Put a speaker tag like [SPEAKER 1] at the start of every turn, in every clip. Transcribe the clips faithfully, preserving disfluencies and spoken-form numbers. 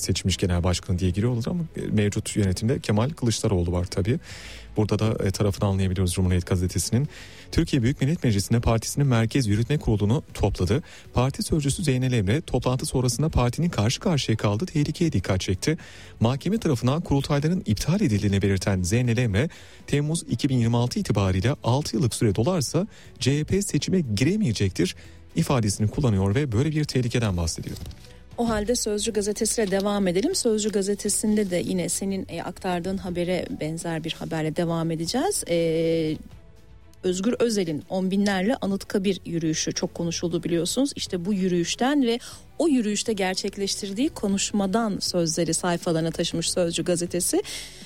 [SPEAKER 1] seçilmiş genel başkanı diye giriyorlar ama mevcut yönetimde Kemal Kılıçdaroğlu var tabii. Burada da e, tarafını anlayabiliyoruz Cumhuriyet Gazetesi'nin. Türkiye Büyük Millet Meclisi'nde partisinin Merkez Yürütme Kurulu'nu topladı. Parti sözcüsü Zeynel Emre toplantı sonrasında partinin karşı karşıya kaldığı tehlikeye dikkat çekti. Mahkeme tarafından kurultayların iptal edildiğini belirten Zeynel Emre, Temmuz iki bin yirmi altı itibariyle altı yıllık süre dolarsa C H P seçime giremeyecektir ifadesini kullanıyor ve böyle bir tehlikeden bahsediyor.
[SPEAKER 2] O halde Sözcü Gazetesi'yle devam edelim. Sözcü Gazetesi'nde de yine senin e, aktardığın habere benzer bir haberle devam edeceğiz. Ee, Özgür Özel'in on binlerle Anıtkabir yürüyüşü çok konuşuldu biliyorsunuz. İşte bu yürüyüşten ve o yürüyüşte gerçekleştirdiği konuşmadan sözleri sayfalarına taşımış Sözcü Gazetesi.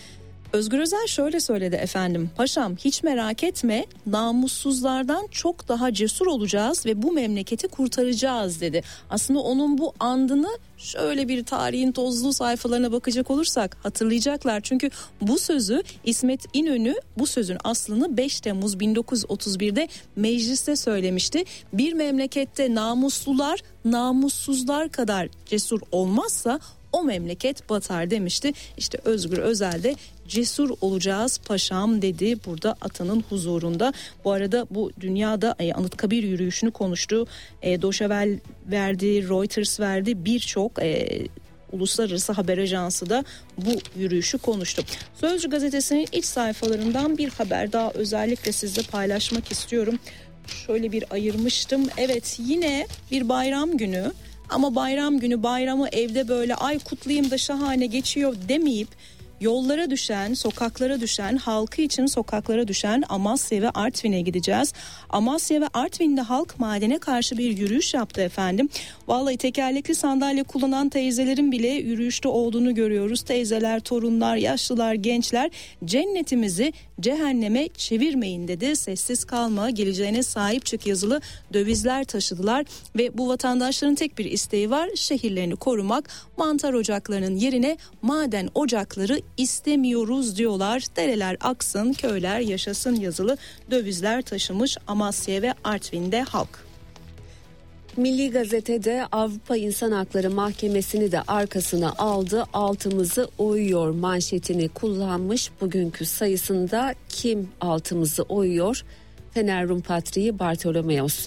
[SPEAKER 2] Özgür Özel şöyle söyledi efendim. Paşam hiç merak etme, namussuzlardan çok daha cesur olacağız ve bu memleketi kurtaracağız dedi. Aslında onun bu andını şöyle bir tarihin tozlu sayfalarına bakacak olursak hatırlayacaklar. Çünkü bu sözü İsmet İnönü bu sözün aslını beş Temmuz bin dokuz yüz otuz birde mecliste söylemişti. Bir memlekette namuslular namussuzlar kadar cesur olmazsa o memleket batar demişti. İşte Özgür Özel de cesur olacağız paşam dedi burada atanın huzurunda. Bu arada bu dünyada e, Anıtkabir yürüyüşünü konuştu. E, Doşevel verdi, Reuters verdi, birçok e, uluslararası haber ajansı da bu yürüyüşü konuştu. Sözcü Gazetesi'nin iç sayfalarından bir haber daha özellikle sizle paylaşmak istiyorum. Şöyle bir ayırmıştım. Evet, yine bir bayram günü. Ama bayram günü bayramı evde böyle ay kutlayayım da şahane geçiyor demeyip yollara düşen, sokaklara düşen, halkı için sokaklara düşen Amasya ve Artvin'e gideceğiz. Amasya ve Artvin'de halk madene karşı bir yürüyüş yaptı efendim. Vallahi tekerlekli sandalye kullanan teyzelerin bile yürüyüşte olduğunu görüyoruz. Teyzeler, torunlar, yaşlılar, gençler cennetimizi cehenneme çevirmeyin dedi. Sessiz kalma, geleceğine sahip çık yazılı dövizler taşıdılar ve bu vatandaşların tek bir isteği var: şehirlerini korumak. Mantar ocaklarının yerine maden ocakları istemiyoruz diyorlar. Dereler aksın, köyler yaşasın yazılı dövizler taşımış Amasya ve Artvin'de halk.
[SPEAKER 3] Milli Gazete'de Avrupa İnsan Hakları Mahkemesi'ni de arkasına aldı. Altımızı oyuyor manşetini kullanmış. Bugünkü sayısında kim altımızı oyuyor? Fener Rum Patriği Bartolomeos.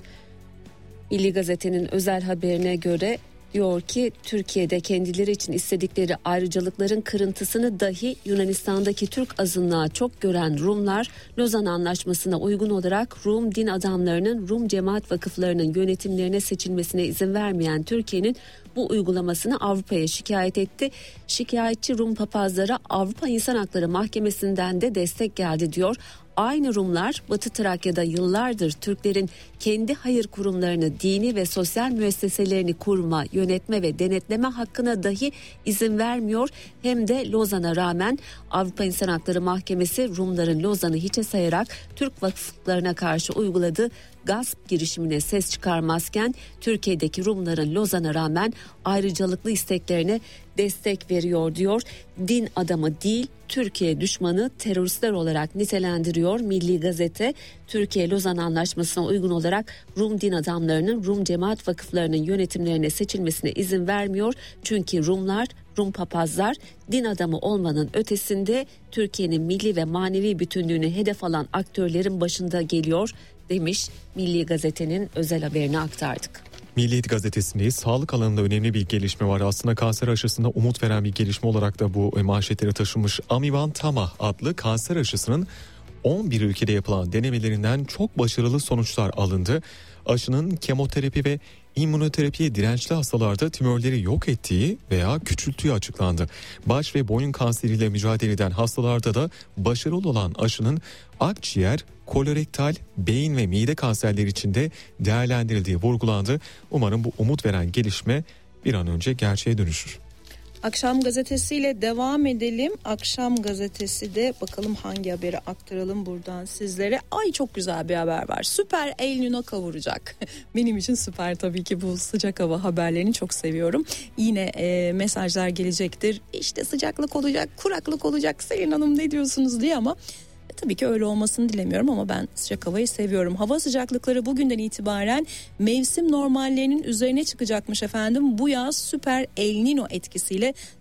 [SPEAKER 3] Milli Gazete'nin özel haberine göre diyor ki Türkiye'de kendileri için istedikleri ayrıcalıkların kırıntısını dahi Yunanistan'daki Türk azınlığa çok gören Rumlar, Lozan Anlaşması'na uygun olarak Rum din adamlarının Rum cemaat vakıflarının yönetimlerine seçilmesine izin vermeyen Türkiye'nin bu uygulamasını Avrupa'ya şikayet etti. Şikayetçi Rum papazlara Avrupa İnsan Hakları Mahkemesi'nden de destek geldi diyor. Aynı Rumlar Batı Trakya'da yıllardır Türklerin kendi hayır kurumlarını, dini ve sosyal müesseselerini kurma, yönetme ve denetleme hakkına dahi izin vermiyor. Hem de Lozan'a rağmen Avrupa İnsan Hakları Mahkemesi Rumların Lozan'ı hiçe sayarak Türk vakıflarına karşı uyguladığı gasp girişimine ses çıkarmazken Türkiye'deki Rumların Lozan'a rağmen ayrıcalıklı isteklerine destek veriyor diyor. Din adamı değil, Türkiye düşmanı teröristler olarak nitelendiriyor Milli Gazete. Türkiye Lozan Anlaşması'na uygun olarak Rum din adamlarının Rum cemaat vakıflarının yönetimlerine seçilmesine izin vermiyor. Çünkü Rumlar, Rum papazlar din adamı olmanın ötesinde Türkiye'nin milli ve manevi bütünlüğünü hedef alan aktörlerin başında geliyor demiş. Milli Gazete'nin özel haberini aktardık.
[SPEAKER 1] Milliyet Gazetesi'ndeyiz. Sağlık alanında önemli bir gelişme var. Aslında kanser aşısında umut veren bir gelişme olarak da bu manşetleri taşımış. Amivan-Tama adlı kanser aşısının on bir ülkede yapılan denemelerinden çok başarılı sonuçlar alındı. Aşının kemoterapi ve immünoterapiye dirençli hastalarda tümörleri yok ettiği veya küçülttüğü açıklandı. Baş ve boyun kanseriyle mücadele eden hastalarda da başarılı olan aşının akciğer, kolorektal, beyin ve mide kanserleri için de değerlendirildiği vurgulandı. Umarım bu umut veren gelişme bir an önce gerçeğe dönüşür.
[SPEAKER 2] Akşam gazetesiyle devam edelim. Akşam gazetesi de bakalım hangi haberi aktaralım buradan sizlere. Ay çok güzel bir haber var. Süper El Niño kavuracak. Benim için süper tabii ki, bu sıcak hava haberlerini çok seviyorum. Yine e, mesajlar gelecektir. İşte sıcaklık olacak, kuraklık olacak. Selin Hanım ne diyorsunuz diye, ama tabii ki öyle olmasını dilemiyorum ama ben sıcak havayı seviyorum. Hava sıcaklıkları bugünden itibaren mevsim normallerinin üzerine çıkacakmış efendim. Bu yaz süper El Niño etkisiyle